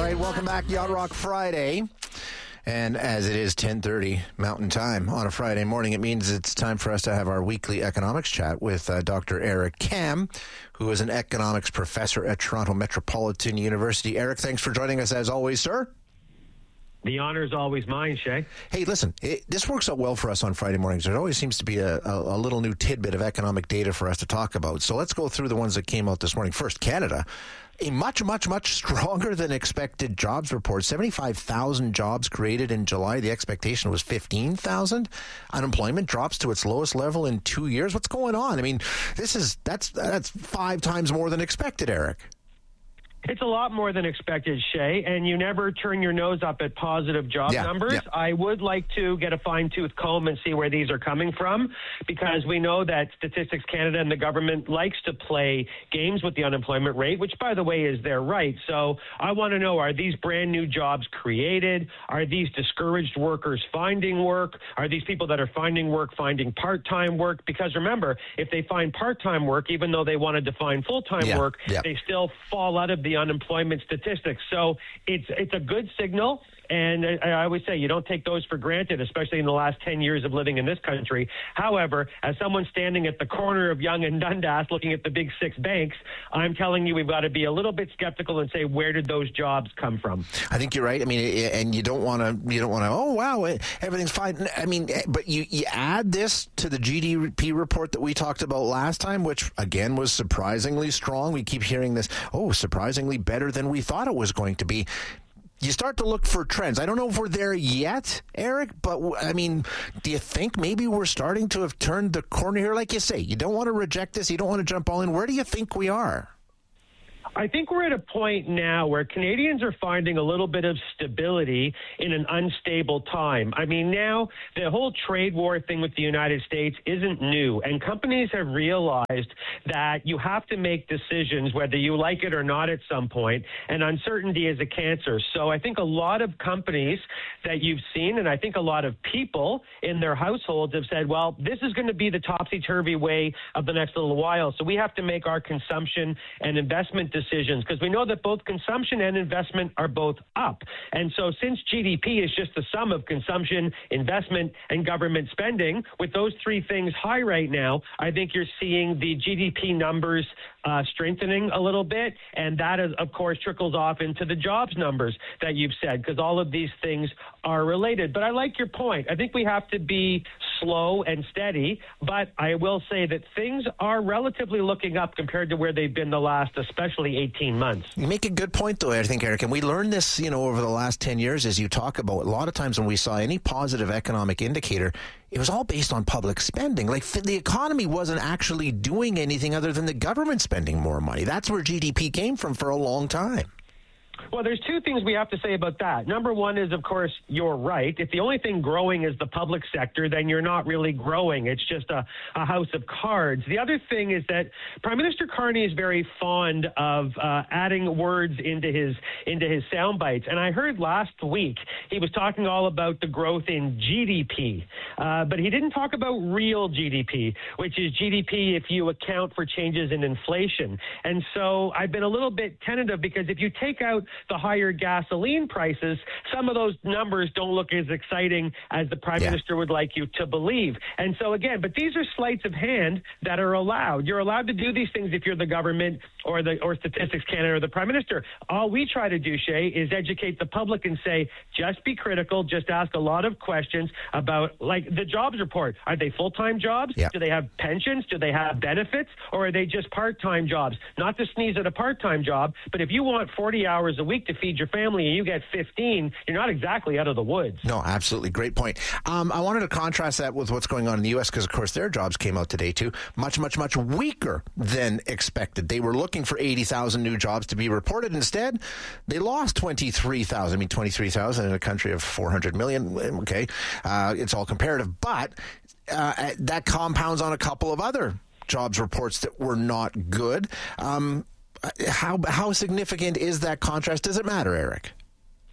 right, welcome back. Yacht Rock Friday. And as it is 10:30 Mountain Time on a Friday morning, it means it's time for us to have our weekly economics chat with Dr. Eric Kam, who is an economics professor at Toronto Metropolitan University. Eric, thanks for joining us as always, sir. The honor is always mine, Shay. Hey, listen, this works out well for us on Friday mornings. There always seems to be a little new tidbit of economic data for us to talk about. So let's go through the ones that came out this morning. First, Canada. A much stronger than expected jobs report. 75,000 jobs created in July. The expectation was 15,000. Unemployment drops to its lowest level in 2 years. What's going on? I mean, that's 5 times more than expected, Eric. It's a lot more than expected, Shay, and you never turn your nose up at positive job numbers. Yeah. I would like to get a fine-tooth comb and see where these are coming from, because we know that Statistics Canada and the government likes to play games with the unemployment rate, which, by the way, is their right. So I want to know, are these brand new jobs created? Are these discouraged workers finding work? Are these people that are finding work finding part-time work? Because remember, if they find part-time work, even though they wanted to find full-time work, they still fall out of the unemployment statistics. So it's a good signal. And I always say you don't take those for granted, especially in the last 10 years of living in this country. However, as someone standing at the corner of Yonge and Dundas looking at the big 6 banks, I'm telling you we've got to be a little bit skeptical and say, where did those jobs come from? I think you're right. I mean, and you don't want to, oh, wow, everything's fine. I mean, but you add this to the GDP report that we talked about last time, which, again, was surprisingly strong. We keep hearing this, surprisingly better than we thought it was going to be. You start to look for trends. I don't know if we're there yet, Eric, but I mean, do you think maybe we're starting to have turned the corner here? Like you say, you don't want to reject this. You don't want to jump all in. Where do you think we are? I think we're at a point now where Canadians are finding a little bit of stability in an unstable time. I mean, now the whole trade war thing with the United States isn't new, and companies have realized that you have to make decisions whether you like it or not at some point, and uncertainty is a cancer. So I think a lot of companies that you've seen, and I think a lot of people in their households have said, well, this is going to be the topsy-turvy way of the next little while, so we have to make our consumption and investment decisions, because we know that both consumption and investment are both up. And so since GDP is just the sum of consumption, investment, and government spending, with those 3 things high right now, I think you're seeing the GDP numbers strengthening a little bit. And that, is, of course, trickles off into the jobs numbers that you've said, because all of these things are related. But I like your point. I think we have to be slow and steady, but I will say that things are relatively looking up compared to where they've been the last, especially 18 months. You make a good point, though, I think, Eric, and we learned this, over the last 10 years, as you talk about. A lot of times when we saw any positive economic indicator, it was all based on public spending. Like, the economy wasn't actually doing anything other than the government spending more money. That's where GDP came from for a long time. Well, there's 2 things we have to say about that. Number one is, of course, you're right. If the only thing growing is the public sector, then you're not really growing. It's just a house of cards. The other thing is that Prime Minister Carney is very fond of adding words into his sound bites. And I heard last week he was talking all about the growth in GDP, but he didn't talk about real GDP, which is GDP if you account for changes in inflation. And so I've been a little bit tentative, because if you take out the higher gasoline prices, some of those numbers don't look as exciting as the Prime Minister would like you to believe. And so again, but these are sleights of hand that are allowed. You're allowed to do these things if you're the government or Statistics Canada or the Prime Minister. All we try to do, Shay, is educate the public and say, just be critical, just ask a lot of questions about, like, the jobs report. Are they full-time jobs? Yeah. Do they have pensions? Do they have benefits? Or are they just part-time jobs? Not to sneeze at a part-time job, but if you want 40 hours a week to feed your family and you get 15, you're not exactly out of the woods. No, absolutely. Great point. I wanted to contrast that with what's going on in the U.S. because, of course, their jobs came out today, too. Much weaker than expected. They were looking for 80,000 new jobs to be reported. Instead, they lost 23,000. I mean, 23,000 in a country of 400 million. Okay. It's all comparative. But that compounds on a couple of other jobs reports that were not good. How significant is that contrast? Does it matter, Eric?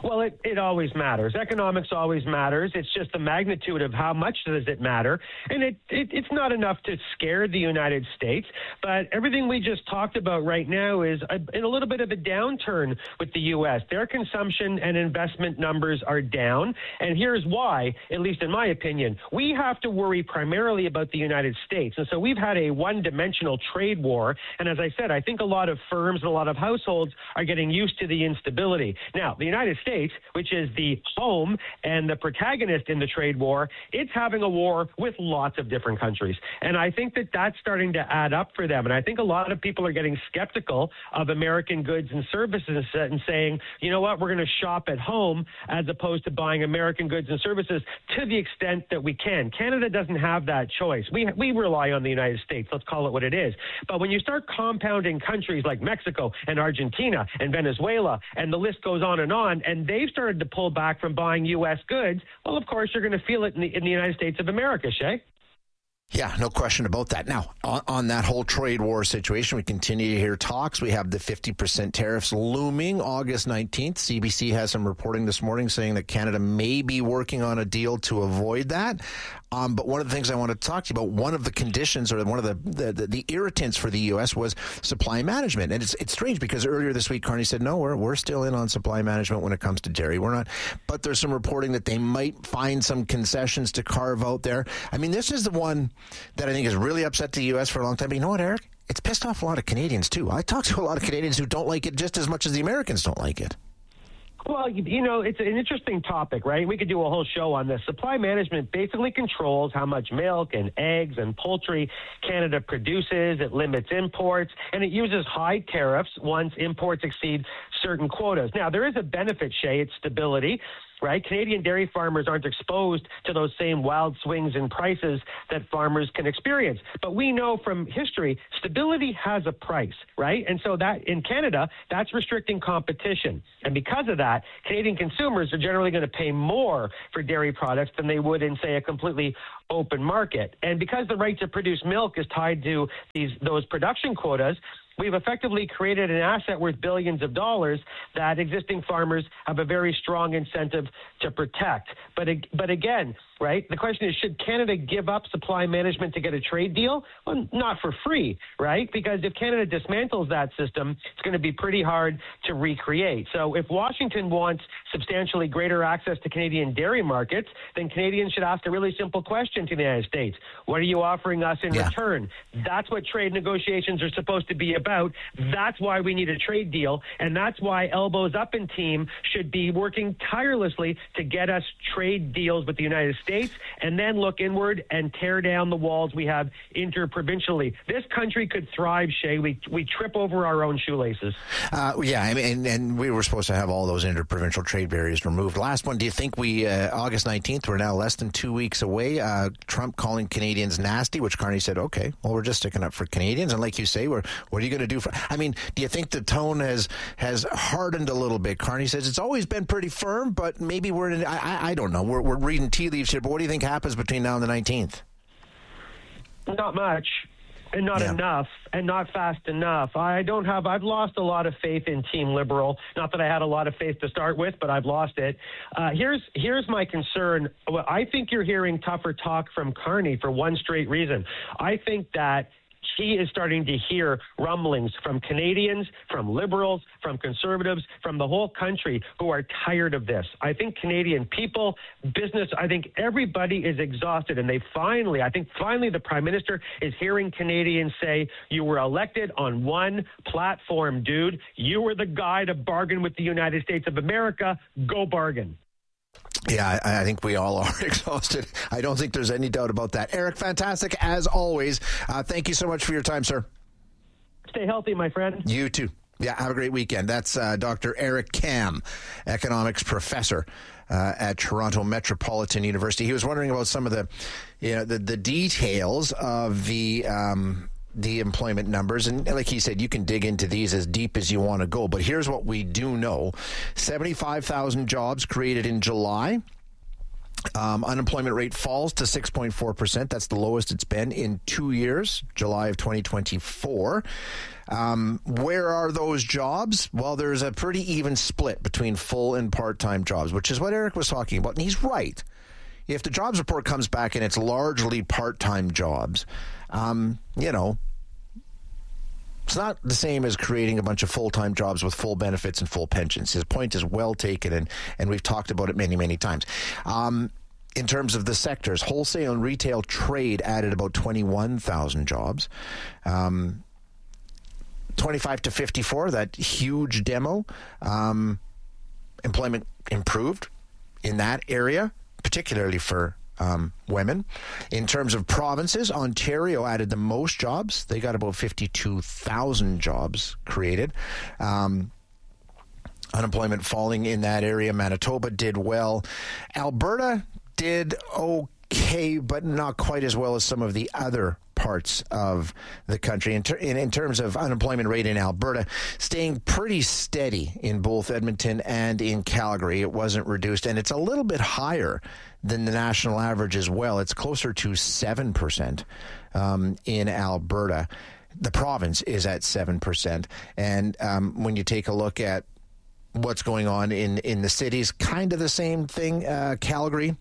Well, it always matters. Economics always matters. It's just the magnitude of how much does it matter. And it's not enough to scare the United States. But everything we just talked about right now is in a little bit of a downturn with the U.S. Their consumption and investment numbers are down. And here's why, at least in my opinion. We have to worry primarily about the United States. And so we've had a one-dimensional trade war. And as I said, I think a lot of firms and a lot of households are getting used to the instability. Now, the United States, which is the home and the protagonist in the trade war, it's having a war with lots of different countries. And I think that that's starting to add up for them. And I think a lot of people are getting skeptical of American goods and services and saying, you know what, we're going to shop at home as opposed to buying American goods and services to the extent that we can. Canada doesn't have that choice. We rely on the United States. Let's call it what it is. But when you start compounding countries like Mexico and Argentina and Venezuela, and the list goes on, and they've started to pull back from buying U.S. goods, well, of course, you're going to feel it in the United States of America, Shay. Yeah, no question about that. Now, on that whole trade war situation, we continue to hear talks. We have the 50% tariffs looming August 19th. CBC has some reporting this morning saying that Canada may be working on a deal to avoid that. But one of the things I want to talk to you about, one of the conditions or one of the irritants for the U.S. was supply management. And it's strange because earlier this week, Carney said, no, we're still in on supply management when it comes to dairy. We're not. But there's some reporting that they might find some concessions to carve out there. I mean, this is the one that I think has really upset the U.S. for a long time. But you know what, Eric? It's pissed off a lot of Canadians, too. I talk to a lot of Canadians who don't like it just as much as the Americans don't like it. Well, you know, it's an interesting topic, right? We could do a whole show on this. Supply management basically controls how much milk and eggs and poultry Canada produces. It limits imports, and it uses high tariffs once imports exceed certain quotas. Now, there is a benefit, Shay. It's stability. Right? Canadian dairy farmers aren't exposed to those same wild swings in prices that farmers can experience. But we know from history, stability has a price, right? And so that in Canada, that's restricting competition. And because of that, Canadian consumers are generally going to pay more for dairy products than they would in, say, a completely open market. And because the right to produce milk is tied to those production quotas, we've effectively created an asset worth billions of dollars that existing farmers have a very strong incentive to protect. But again, right, the question is, should Canada give up supply management to get a trade deal? Well, not for free, right? Because if Canada dismantles that system, it's going to be pretty hard to recreate. So if Washington wants substantially greater access to Canadian dairy markets, then Canadians should ask a really simple question to the United States. What are you offering us in return? That's what trade negotiations are supposed to be about. That's why we need a trade deal, and that's why Elbows Up and team should be working tirelessly to get us trade deals with the United States and then look inward and tear down the walls we have interprovincially. This country could thrive, Shay. We trip over our own shoelaces. Yeah, I mean, and we were supposed to have all those interprovincial trade barriers removed. Last one, do you think August 19th, we're now less than 2 weeks away, Trump calling Canadians nasty, which Carney said, okay, well, we're just sticking up for Canadians. And like you say, what are you going to do for, I mean, do you think the tone has hardened a little bit? Carney says it's always been pretty firm, but maybe we're in, I don't know. We're reading tea leaves here, but what do you think happens between now and the 19th? Not much. And not enough, and not fast enough. I've lost a lot of faith in Team Liberal. Not that I had a lot of faith to start with, but I've lost it. Here's my concern. Well, I think you're hearing tougher talk from Carney for one straight reason. I think that he is starting to hear rumblings from Canadians, from Liberals, from Conservatives, from the whole country who are tired of this. I think Canadian people, business, I think everybody is exhausted. And I think finally the Prime Minister is hearing Canadians say, you were elected on one platform, dude. You were the guy to bargain with the United States of America. Go bargain. Yeah, I think we all are exhausted. I don't think there's any doubt about that. Eric, fantastic as always. Thank you so much for your time, sir. Stay healthy, my friend. You too. Yeah, have a great weekend. That's Dr. Eric Kam, economics professor at Toronto Metropolitan University. He was wondering about some of the details of the employment numbers. And like he said, you can dig into these as deep as you want to go. But here's what we do know. 75,000 jobs created in July. Unemployment rate falls to 6.4%. That's the lowest it's been in 2 years, July of 2024. Where are those jobs? Well, there's a pretty even split between full and part-time jobs, which is what Eric was talking about. And he's right. If the jobs report comes back and it's largely part-time jobs, it's not the same as creating a bunch of full-time jobs with full benefits and full pensions. His point is well taken, and we've talked about it many, many times. In terms of the sectors, wholesale and retail trade added about 21,000 jobs. 25 to 54, that huge demo. Employment improved in that area, particularly for women. In terms of provinces, Ontario added the most jobs. They got about 52,000 jobs created. Unemployment falling in that area. Manitoba did well. Alberta did okay, but not quite as well as some of the other parts of the country. In terms of unemployment rate in Alberta, staying pretty steady in both Edmonton and in Calgary. It wasn't reduced, and it's a little bit higher than the national average as well. It's closer to 7% in Alberta. The province is at 7%. And when you take a look at what's going on in the cities, kind of the same thing. Calgary,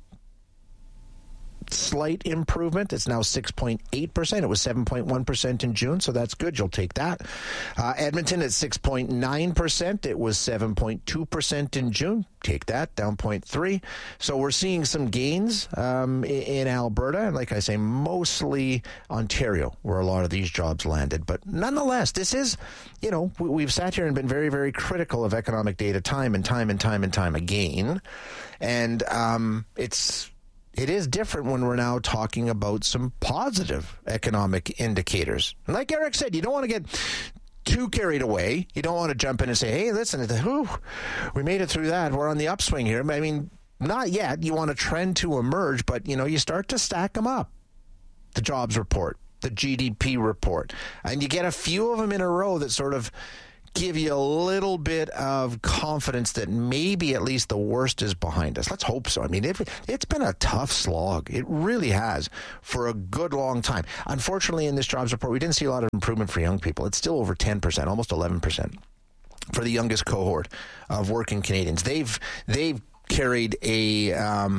slight improvement. It's now 6.8%. It was 7.1% in June, so that's good. You'll take that. Edmonton at 6.9%. It was 7.2% in June. Take that, down 0.3. So we're seeing some gains in Alberta, and like I say, mostly Ontario, where a lot of these jobs landed. But nonetheless, this is, we've sat here and been very, very critical of economic data time and time again. And it is different when we're now talking about some positive economic indicators. And like Eric said, you don't want to get too carried away. You don't want to jump in and say, hey, listen, we made it through that. We're on the upswing here. I mean, not yet. You want a trend to emerge, but, you start to stack them up. The jobs report, the GDP report. And you get a few of them in a row that sort of give you a little bit of confidence that maybe at least the worst is behind us. Let's hope so. I mean, it's been a tough slog. It really has for a good long time. Unfortunately, in this jobs report, we didn't see a lot of improvement for young people. It's still over 10%, almost 11% for the youngest cohort of working Canadians. They've carried a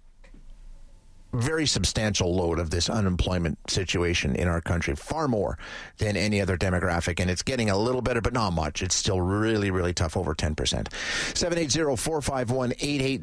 very substantial load of this unemployment situation in our country, far more than any other demographic, and it's getting a little better, but not much. It's still really, really tough, over 10%. 780-451-8800,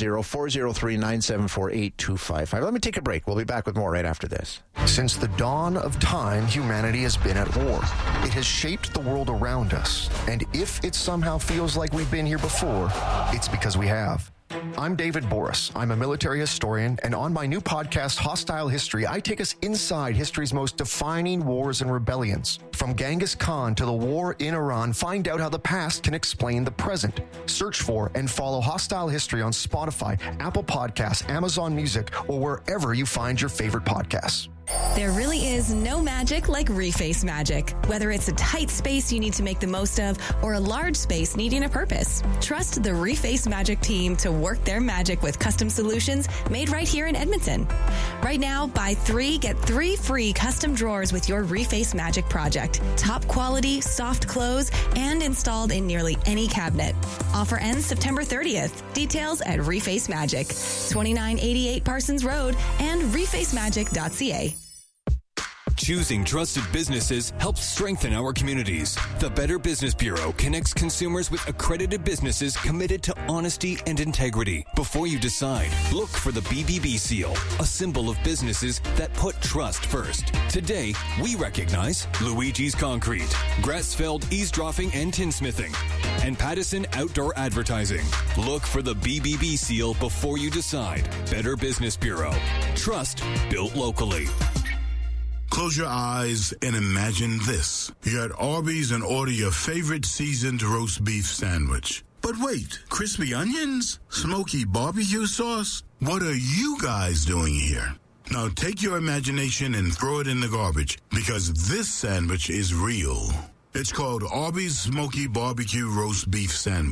403-974-8255. Let me take a break. We'll be back with more right after this. Since the dawn of time, humanity has been at war. It has shaped the world around us, and if it somehow feels like we've been here before, it's because we have. I'm David Boris. I'm a military historian, and on my new podcast, Hostile History, I take us inside history's most defining wars and rebellions. From Genghis Khan to the war in Iran, find out how the past can explain the present. Search for and follow Hostile History on Spotify, Apple Podcasts, Amazon Music, or wherever you find your favorite podcasts. There really is no magic like Reface magic. Whether it's a tight space you need to make the most of or a large space needing a purpose, trust the Reface magic team to work their magic with custom solutions made right here in Edmonton. Right now, buy 3, get 3 free custom drawers with your Reface magic project. Top quality, soft close, and installed in nearly any cabinet. Offer ends September 30th. Details at Reface Magic, 2988 Parsons Road and refacemagic.ca. Choosing trusted businesses helps strengthen our communities. The Better Business Bureau connects consumers with accredited businesses committed to honesty and integrity. Before you decide, look for the BBB seal, a symbol of businesses that put trust first. Today, we recognize Luigi's Concrete, Grassfeld Eavesdropping and Tinsmithing, and Pattison Outdoor Advertising. Look for the BBB seal before you decide. Better Business Bureau. Trust built locally. Close your eyes and imagine this. You're at Arby's and order your favorite seasoned roast beef sandwich. But wait, crispy onions? Smoky barbecue sauce? What are you guys doing here? Now take your imagination and throw it in the garbage, because this sandwich is real. It's called Arby's Smoky Barbecue Roast Beef Sandwich,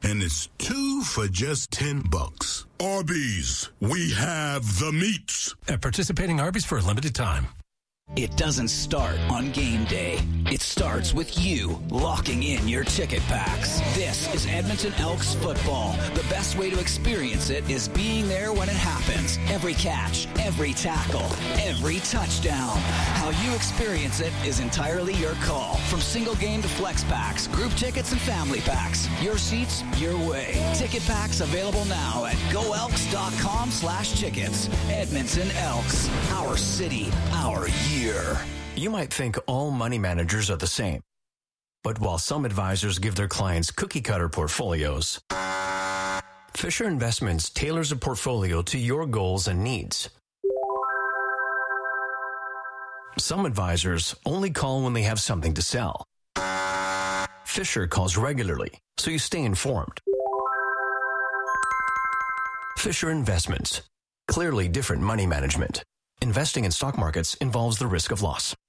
and it's 2 for just $10. Arby's, we have the meats. At participating Arby's for a limited time. It doesn't start on game day. It starts with you locking in your ticket packs. This is Edmonton Elks football. The best way to experience it is being there when it happens. Every catch, every tackle, every touchdown. How you experience it is entirely your call. From single game to flex packs, group tickets and family packs. Your seats, your way. Ticket packs available now at goelks.com/tickets. Edmonton Elks. Our city, our year. You might think all money managers are the same. But while some advisors give their clients cookie-cutter portfolios, Fisher Investments tailors a portfolio to your goals and needs. Some advisors only call when they have something to sell. Fisher calls regularly, so you stay informed. Fisher Investments. Clearly different money management. Investing in stock markets involves the risk of loss.